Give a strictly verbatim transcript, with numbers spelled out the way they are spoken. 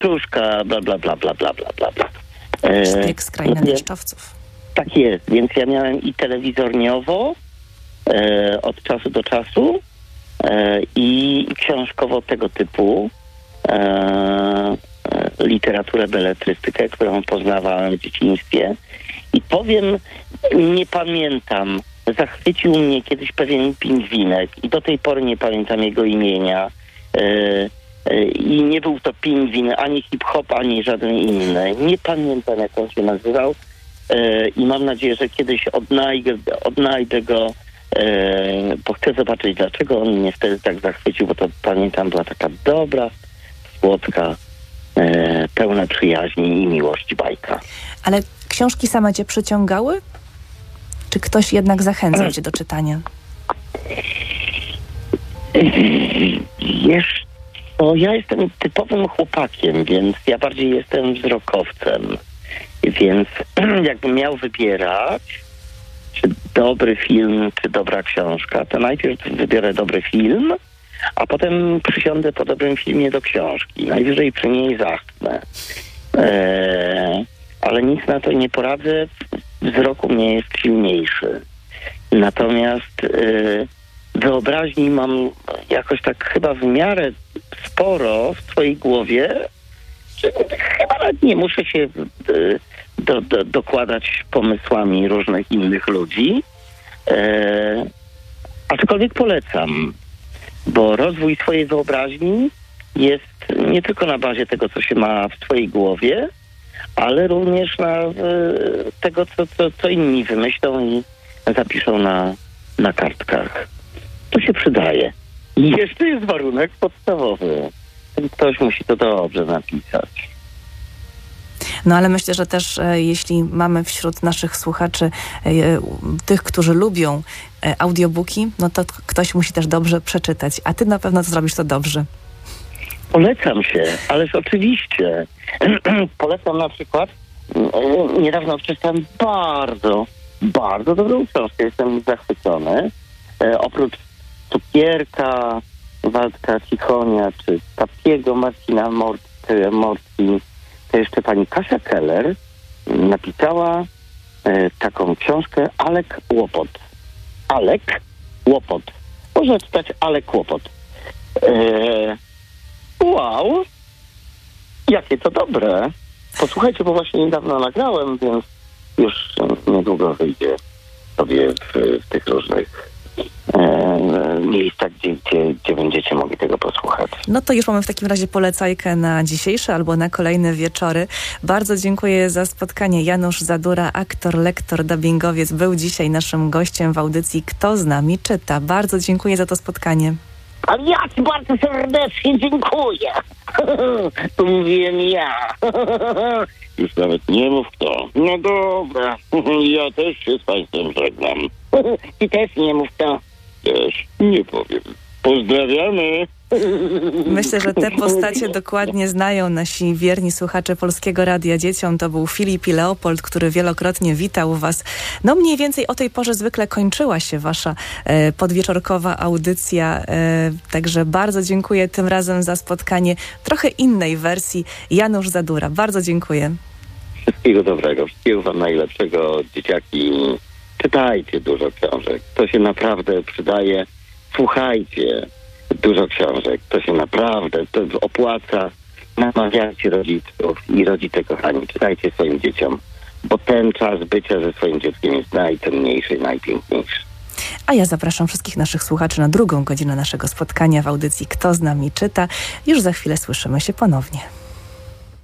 Kaczuszka, bla, bla, bla, bla, bla, bla, bla, bla. Szpieg z krainy deszczowców. Tak jest, więc ja miałem i telewizorniowo e, od czasu do czasu e, i książkowo tego typu e, e, literaturę, beletrystykę, którą poznawałem w dzieciństwie. I powiem, nie pamiętam, zachwycił mnie kiedyś pewien pingwinek i do tej pory nie pamiętam jego imienia. E, e, I nie był to pingwin, ani hip-hop, ani żaden inny. Nie pamiętam, jak on się nazywał. I mam nadzieję, że kiedyś odnajdę, odnajdę go, e, bo chcę zobaczyć, dlaczego on mnie wtedy tak zachwycił, bo to pamiętam, była taka dobra, słodka, e, pełna przyjaźni i miłości bajka. Ale książki same cię przyciągały? Czy ktoś jednak zachęcał cię do czytania? Wiesz co, ja jestem typowym chłopakiem, więc ja bardziej jestem wzrokowcem. Więc jakbym miał wybierać, czy dobry film, czy dobra książka, to najpierw wybiorę dobry film, a potem przysiądę po dobrym filmie do książki. Najwyżej przy niej zacznę. Eee, ale nic na to nie poradzę. Wzrok u mnie jest silniejszy. Natomiast e, wyobraźni mam jakoś tak chyba w miarę sporo w swojej głowie, że chyba nawet nie muszę się do, do, dokładać pomysłami różnych innych ludzi. E, aczkolwiek polecam, bo rozwój swojej wyobraźni jest nie tylko na bazie tego, co się ma w swojej głowie, ale również na e, tego, co, co, co inni wymyślą i zapiszą na, na kartkach. To się przydaje. I jeszcze jest warunek podstawowy. Ktoś musi to dobrze napisać. No ale myślę, że też e, jeśli mamy wśród naszych słuchaczy e, tych, którzy lubią e, audiobooki, no to ktoś musi też dobrze przeczytać. A ty na pewno zrobisz to dobrze. Polecam się, ależ oczywiście. Polecam na przykład, e, niedawno przeczytałem bardzo, bardzo dobrą książkę. Jestem zachwycony. E, oprócz Cukierka, Waldka Cichonia, czy Tapiego, Marcina Mortki, to jeszcze pani Kasia Keller napisała e, taką książkę Alek Łopot. Alek Łopot. Można czytać Alek Łopot. E, wow! Jakie to dobre. Posłuchajcie, bo właśnie niedawno nagrałem, więc już niedługo wyjdzie sobie w, w tych różnych e, miejscach, gdzie, gdzie, gdzie będziecie mogli tego posłuchać. No to już mamy w takim razie polecajkę na dzisiejsze albo na kolejne wieczory. Bardzo dziękuję za spotkanie. Janusz Zadura, aktor, lektor, dubbingowiec, był dzisiaj naszym gościem w audycji Kto z nami czyta. Bardzo dziękuję za to spotkanie. Ale ja ci bardzo serdecznie dziękuję. To mówiłem ja. Już nawet nie mów kto. No dobra, ja też się z państwem żegnam. Ty też nie mów kto. Też nie powiem. Pozdrawiamy. Myślę, że te postacie dokładnie znają nasi wierni słuchacze Polskiego Radia Dzieciom. To był Filip i Leopold, który wielokrotnie witał was. No mniej więcej o tej porze zwykle kończyła się wasza e, podwieczorkowa audycja. E, także bardzo dziękuję tym razem za spotkanie trochę innej wersji. Janusz Zadura, bardzo dziękuję. Wszystkiego dobrego, wszystkiego wam najlepszego, dzieciaki. Czytajcie dużo książek. To się naprawdę przydaje. Słuchajcie dużo książek. To się naprawdę to opłaca. Namawiajcie rodziców i rodzice kochani. Czytajcie swoim dzieciom, bo ten czas bycia ze swoim dzieckiem jest najcenniejszy, najpiękniejszy. A ja zapraszam wszystkich naszych słuchaczy na drugą godzinę naszego spotkania w audycji Kto z nami czyta. Już za chwilę słyszymy się ponownie.